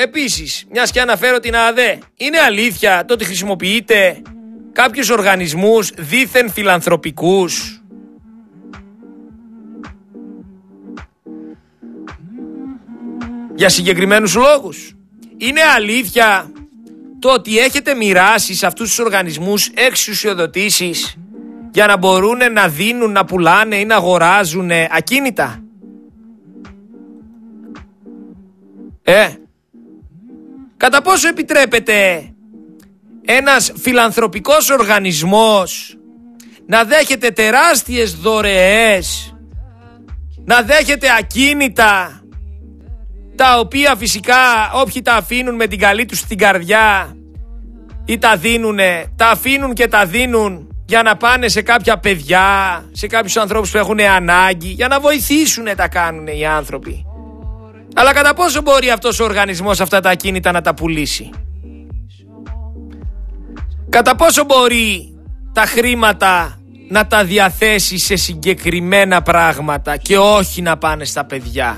Επίσης, μιας και αναφέρω την ΑΔΕ, είναι αλήθεια το ότι χρησιμοποιείτε κάποιους οργανισμούς δήθεν φιλανθρωπικούς? Για συγκεκριμένους λόγους? Είναι αλήθεια το ότι έχετε μοιράσει σε αυτούς τους οργανισμούς εξουσιοδοτήσεις για να μπορούν να δίνουν, να πουλάνε ή να αγοράζουν ακίνητα? Κατά πόσο επιτρέπεται ένας φιλανθρωπικός οργανισμός να δέχεται τεράστιες δωρεές, να δέχεται ακίνητα, τα οποία φυσικά όποιοι τα αφήνουν με την καλή τους την καρδιά ή τα δίνουνε, τα αφήνουν και τα δίνουν για να πάνε σε κάποια παιδιά, σε κάποιους ανθρώπους που έχουν ανάγκη, για να βοηθήσουν τα κάνουν οι άνθρωποι. Αλλά κατά πόσο μπορεί αυτός ο οργανισμός αυτά τα ακίνητα να τα πουλήσει? Κατά πόσο μπορεί τα χρήματα να τα διαθέσει σε συγκεκριμένα πράγματα και όχι να πάνε στα παιδιά?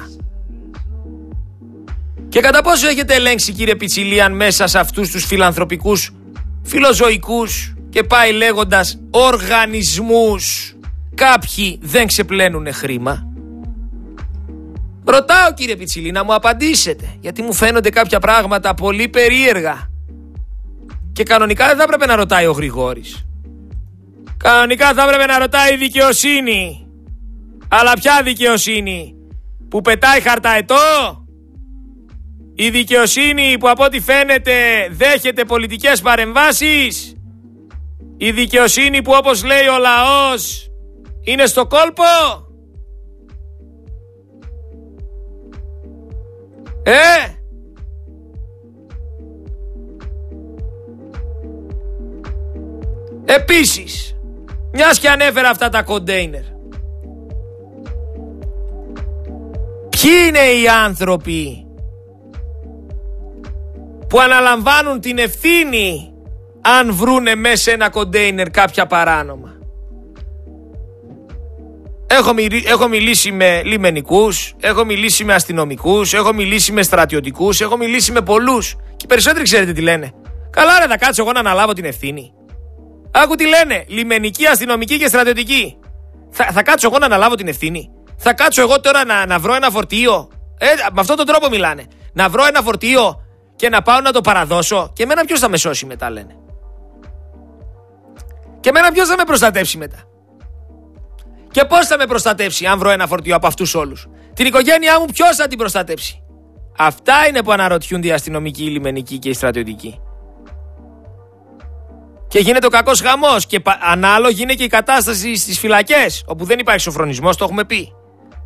Και κατά πόσο έχετε ελέγξει, κύριε Πιτσιλίαν, μέσα σε αυτούς τους φιλανθρωπικούς, φιλοζωικούς και πάει λέγοντας οργανισμούς, κάποιοι δεν ξεπλένουνε χρήμα? Ρωτάω, κύριε Πιτσιλή, να μου απαντήσετε, γιατί μου φαίνονται κάποια πράγματα πολύ περίεργα. Και κανονικά δεν θα έπρεπε να ρωτάει ο Γρηγόρης. Κανονικά θα έπρεπε να ρωτάει η δικαιοσύνη. Αλλά ποια δικαιοσύνη? Που πετάει χαρταετό? Η δικαιοσύνη που από ό,τι φαίνεται δέχεται πολιτικές παρεμβάσεις? Η δικαιοσύνη που, όπως λέει ο λαός, είναι στο κόλπο? Επίσης, μιας και ανέφερα αυτά τα κοντέινερ, ποιοι είναι οι άνθρωποι που αναλαμβάνουν την ευθύνη αν βρούνε μέσα σε ένα κοντέινερ κάποια παράνομα? Έχω μιλήσει με λιμενικούς, έχω μιλήσει με αστυνομικούς, έχω μιλήσει με στρατιωτικούς, έχω μιλήσει με πολλούς. Και οι περισσότεροι ξέρετε τι λένε? Καλά ρε, θα κάτσω εγώ να αναλάβω την ευθύνη? Άκου τι λένε, λιμενικοί, αστυνομικοί και στρατιωτικοί. Θα κάτσω εγώ να αναλάβω την ευθύνη? Θα κάτσω εγώ τώρα να βρω ένα φορτίο? Με αυτόν τον τρόπο μιλάνε. Να βρω ένα φορτίο και να πάω να το παραδώσω? Και εμένα ποιος θα με σώσει μετά, λένε? Και εμένα ποιος θα με προστατεύσει μετά? Και πώς θα με προστατεύσει αν βρω ένα φορτίο από αυτούς όλους? Την οικογένειά μου ποιος θα την προστατεύσει? Αυτά είναι που αναρωτιούνται οι αστυνομικοί, οι λιμενικοί και οι στρατιωτικοί. Και γίνεται ο κακός χαμός. Και ανάλογη είναι και η κατάσταση στις φυλακές, όπου δεν υπάρχει σοφρονισμός, το έχουμε πει.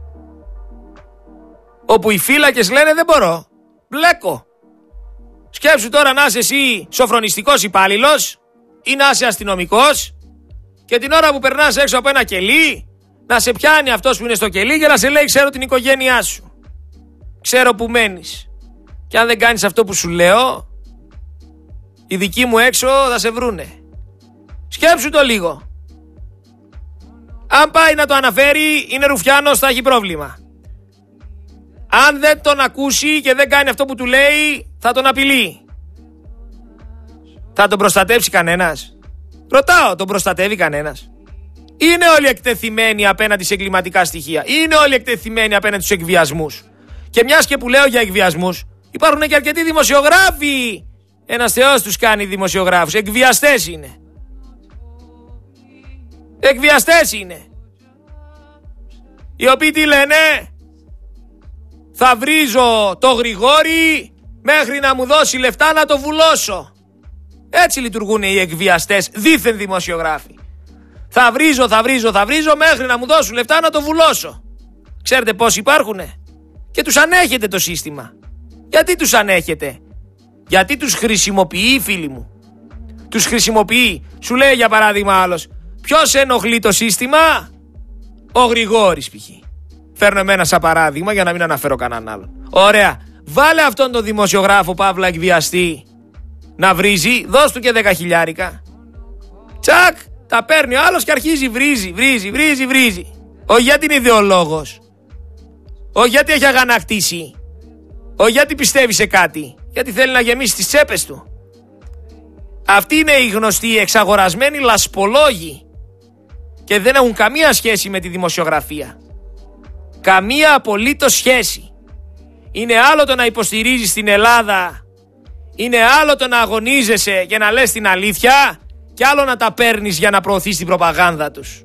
Όπου οι φύλακες λένε δεν μπορώ, μπλέκω. Σκέψου τώρα να είσαι εσύ σοφρονιστικός υπάλληλος ή να είσαι αστυνομικός και την ώρα που περνάς έξω από ένα κελί να σε πιάνει αυτός που είναι στο κελί και να σε λέει ξέρω την οικογένειά σου, ξέρω που μένεις, και αν δεν κάνεις αυτό που σου λέω οι δικοί μου έξω θα σε βρούνε. Σκέψου το λίγο. Αν πάει να το αναφέρει είναι ρουφιάνος, θα έχει πρόβλημα. Αν δεν τον ακούσει και δεν κάνει αυτό που του λέει θα τον απειλεί. Θα τον προστατεύσει κανένας? Ρωτάω, τον προστατεύει κανένας? Είναι όλοι εκτεθειμένοι απέναντι σε εγκληματικά στοιχεία? Είναι όλοι εκτεθειμένοι απέναντι στους εκβιασμούς? Και μιας και που λέω για εκβιασμούς, υπάρχουν και αρκετοί δημοσιογράφοι. Ένας θεός τους κάνει δημοσιογράφους. Εκβιαστές είναι. Εκβιαστές είναι. Οι οποίοι τι λένε? Θα βρίζω το Γρηγόρη μέχρι να μου δώσει λεφτά να το βουλώσω. Έτσι λειτουργούν οι εκβιαστές δήθεν δημοσιογράφοι. Θα βρίζω μέχρι να μου δώσουν λεφτά να το βουλώσω. Ξέρετε πόσοι υπάρχουνε? Και τους ανέχεται το σύστημα. Γιατί τους ανέχεται? Γιατί τους χρησιμοποιεί, φίλοι μου. Τους χρησιμοποιεί. Σου λέει για παράδειγμα άλλος, ποιος ενοχλεί το σύστημα? Ο Γρηγόρης π.χ. Φέρνω εμένα σαν παράδειγμα για να μην αναφέρω κανέναν άλλον. Ωραία. Βάλε αυτόν τον δημοσιογράφο παύλα εκβιαστή να βρίζει, δώσ' του και 10 χιλιάρικα. Τσακ, τα παίρνει ο άλλος και αρχίζει βρίζει. Όχι γιατί είναι ιδεολόγος. Όχι γιατί έχει αγανακτήσει. Όχι γιατί πιστεύει σε κάτι, γιατί θέλει να γεμίσει τις τσέπες του. Αυτοί είναι οι γνωστοί εξαγορασμένοι λασπολόγοι και δεν έχουν καμία σχέση με τη δημοσιογραφία. Καμία απολύτως σχέση. Είναι άλλο το να υποστηρίζεις την Ελλάδα, είναι άλλο το να αγωνίζεσαι και να λες την αλήθεια και άλλο να τα παίρνεις για να προωθείς την προπαγάνδα τους.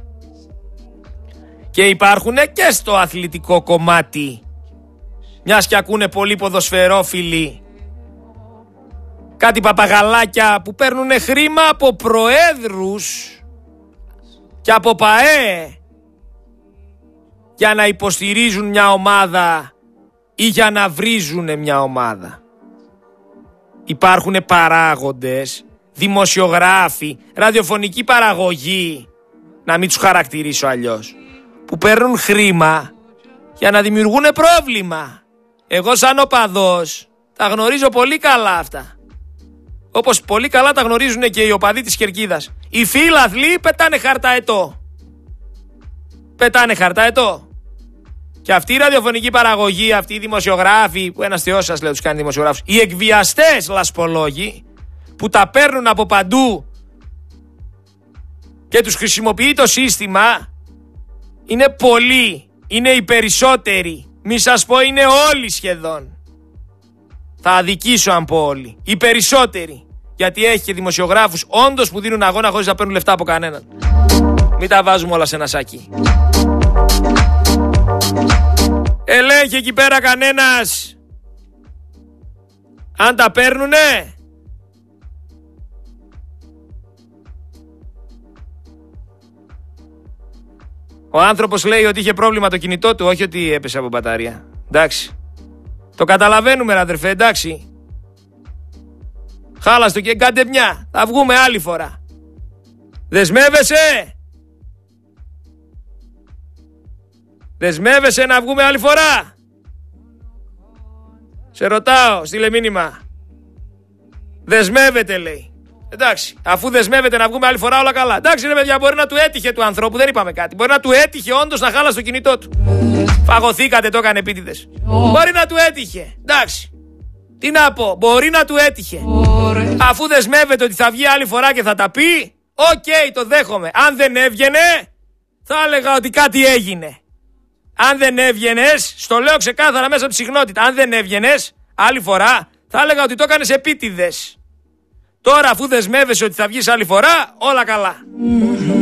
Και υπάρχουν και στο αθλητικό κομμάτι, μιας και ακούνε πολλοί ποδοσφαιρόφιλοι, κάτι παπαγαλάκια που παίρνουν χρήμα από προέδρους και από ΠΑΕ για να υποστηρίζουν μια ομάδα ή για να βρίζουν μια ομάδα. Υπάρχουν παράγοντες, δημοσιογράφοι, ραδιοφωνική παραγωγή, να μην τους χαρακτηρίσω αλλιώς, που παίρνουν χρήμα για να δημιουργούν πρόβλημα. Εγώ σαν οπαδός τα γνωρίζω πολύ καλά αυτά. Όπως πολύ καλά τα γνωρίζουν και οι οπαδοί της Κερκίδας. Οι φίλαθλοι πετάνε χαρταετό. Πετάνε χαρταετό. Και αυτή η ραδιοφωνική παραγωγή, αυτοί οι δημοσιογράφοι, που ένας θεός σας λέει τους κάνει δημοσιογράφους, οι εκβιαστές λασπολόγοι που τα παίρνουν από παντού και τους χρησιμοποιεί το σύστημα, είναι πολλοί, είναι οι περισσότεροι. Μη σας πω είναι όλοι σχεδόν. Θα αδικήσω αν πω όλοι. Οι περισσότεροι. Γιατί έχει και δημοσιογράφους όντως που δίνουν αγώνα χωρίς να παίρνουν λεφτά από κανέναν. Μην τα βάζουμε όλα σε ένα σάκι. Ελέγχει εκεί πέρα κανένας αν τα παίρνουνε? Ο άνθρωπος λέει ότι είχε πρόβλημα το κινητό του, όχι ότι έπεσε από μπαταρία. Εντάξει. Το καταλαβαίνουμε, αδερφέ, εντάξει. Χάλαστο και κάντε μια. Θα βγούμε άλλη φορά. Δεσμεύεσαι? Δεσμεύεσαι να βγούμε άλλη φορά? Σε ρωτάω, στείλε μήνυμα. Δεσμεύεται, λέει. Εντάξει, αφού δεσμεύεται να βγούμε άλλη φορά, όλα καλά. Εντάξει, ρε παιδιά, μπορεί να του έτυχε του ανθρώπου, δεν είπαμε κάτι. Μπορεί να του έτυχε όντως να χάλασε το κινητό του. Φαγωθήκατε, το έκανε επίτηδες. Μπορεί να του έτυχε. Εντάξει. Τι να πω, μπορεί να του έτυχε. Αφού δεσμεύεται ότι θα βγει άλλη φορά και θα τα πει, οκ, το δέχομαι. Αν δεν έβγαινε, θα έλεγα ότι κάτι έγινε. Αν δεν έβγαινες, στο λέω ξεκάθαρα μέσα από τη συχνότητα, αν δεν έβγαινες άλλη φορά, θα έλεγα ότι το έκανες επίτηδες. Τώρα αφού δεσμεύεσαι ότι θα βγεις άλλη φορά, όλα καλά.